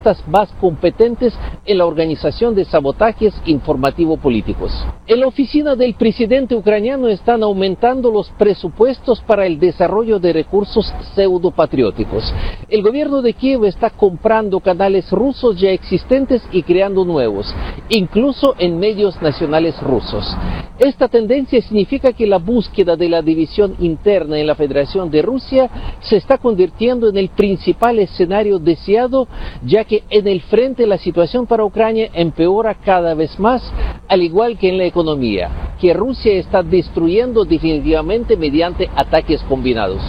más competentes en la organización de sabotajes informativo-políticos. En la oficina del presidente ucraniano están aumentando los presupuestos para el desarrollo de recursos pseudopatrióticos. El gobierno de Kiev está comprando canales rusos ya existentes y creando nuevos, incluso en medios nacionales rusos. Esta tendencia significa que la búsqueda de la división interna en la Federación de Rusia se está convirtiendo en el principal escenario deseado, ya que en el frente la situación para Ucrania empeora cada vez más, al igual que en la economía, que Rusia está destruyendo definitivamente mediante ataques combinados.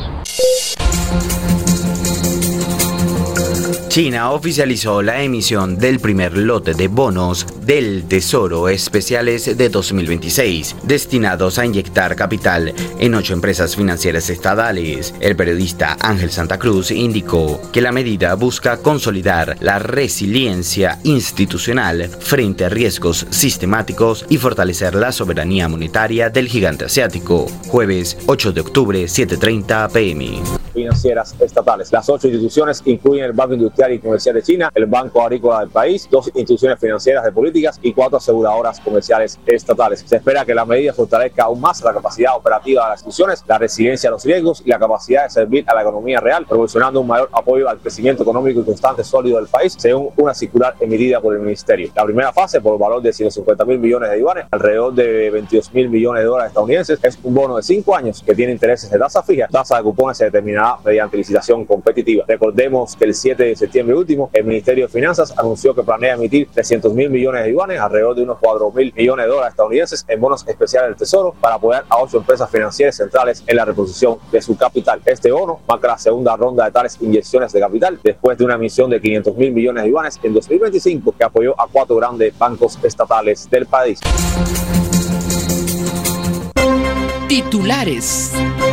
China oficializó la emisión del primer lote de bonos del Tesoro especiales de 2026, destinados a inyectar capital en 8 empresas financieras estatales. El periodista Ángel Santa Cruz indicó que la medida busca consolidar la resiliencia institucional frente a riesgos sistemáticos y fortalecer la soberanía monetaria del gigante asiático. Jueves 8 de octubre, 7:30 p.m. Financieras estatales. Las 8 instituciones incluyen el Banco Industrial y Comercial de China, el Banco Agrícola del país, 2 instituciones financieras de políticas y 4 aseguradoras comerciales estatales. Se espera que la medida fortalezca aún más la capacidad operativa de las instituciones, la resiliencia a los riesgos y la capacidad de servir a la economía real, proporcionando un mayor apoyo al crecimiento económico y constante sólido del país, según una circular emitida por el Ministerio. La primera fase, por el valor de 150.000 millones de yuanes, alrededor de 22.000 millones de dólares estadounidenses, es un bono de 5 años que tiene intereses de tasa fija. Tasa de cupones se determinará mediante licitación competitiva. Recordemos que el 7 de septiembre último, el Ministerio de Finanzas anunció que planea emitir 300.000 millones de yuanes, alrededor de unos 4.000 millones de dólares estadounidenses, en bonos especiales del Tesoro para apoyar a 8 empresas financieras centrales en la reposición de su capital. Este bono marca la segunda ronda de tales inyecciones de capital después de una emisión de 500.000 millones de yuanes en 2025 que apoyó a 4 grandes bancos estatales del país. Titulares.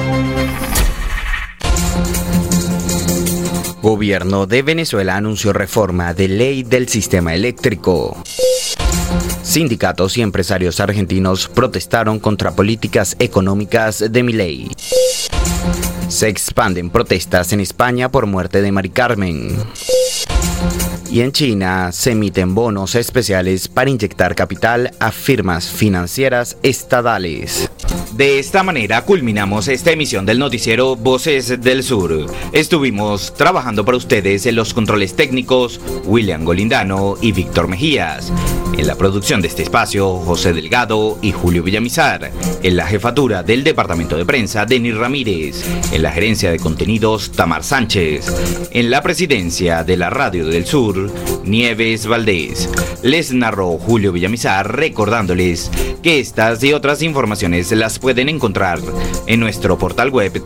Gobierno de Venezuela anunció reforma de ley del sistema eléctrico. Sindicatos y empresarios argentinos protestaron contra políticas económicas de Milei. Se expanden protestas en España por muerte de Mari Carmen. Y en China se emiten bonos especiales para inyectar capital a firmas financieras estatales. De esta manera culminamos esta emisión del noticiero Voces del Sur. Estuvimos trabajando para ustedes en los controles técnicos William Golindano y Víctor Mejías. En la producción de este espacio, José Delgado y Julio Villamizar. En la jefatura del departamento de prensa, Denis Ramírez. En la gerencia de contenidos, Tamar Sánchez. En la presidencia de la Radio del Sur, Nieves Valdés. Les narró Julio Villamizar, recordándoles que estas y otras informaciones las pueden encontrar en nuestro portal web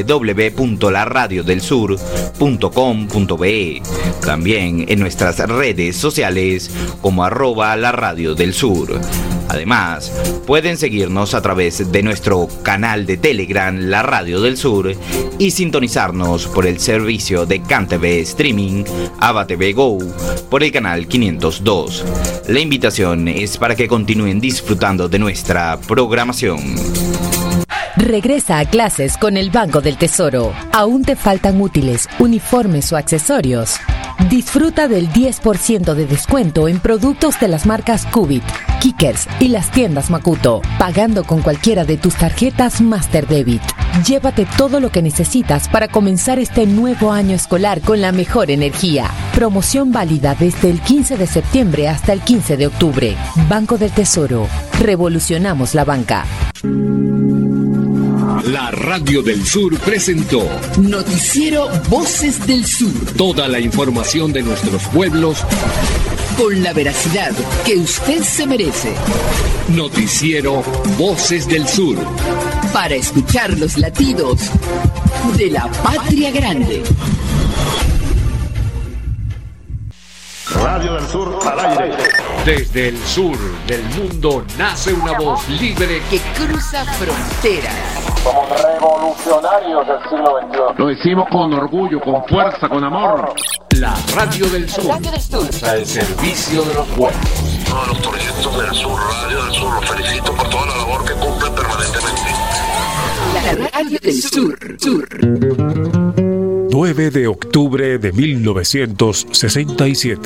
www.laradiodelsur.com.be. También en nuestras redes sociales como @laradiodelsur. Además, pueden seguirnos a través de nuestro canal de Telegram, La Radio del Sur, y sintonizarnos por el servicio de CanTV Streaming, Ava TV Go, por el canal 502. La invitación es para que continúen disfrutando de nuestra programación. Regresa a clases con el Banco del Tesoro. ¿Aún te faltan útiles, uniformes o accesorios? Disfruta del 10% de descuento en productos de las marcas Cubit, Kickers y las tiendas Makuto, pagando con cualquiera de tus tarjetas Master Debit. Llévate todo lo que necesitas para comenzar este nuevo año escolar con la mejor energía. Promoción válida desde el 15 de septiembre hasta el 15 de octubre. Banco del Tesoro. Revolucionamos la banca. La Radio del Sur presentó Noticiero Voces del Sur. Toda la información de nuestros pueblos con la veracidad que usted se merece. Noticiero Voces del Sur. Para escuchar los latidos de la patria grande. Radio del Sur al aire. Desde el sur del mundo nace una voz libre que cruza fronteras. Somos revolucionarios del siglo XXI. Lo decimos con orgullo, con fuerza, con amor. La Radio del Sur. Radio del Sur. Al servicio de los pueblos. Todos los proyectos del Sur, Radio del Sur, los felicito por toda la labor que cumplen permanentemente. La Radio del Sur. 9 de octubre de 1967.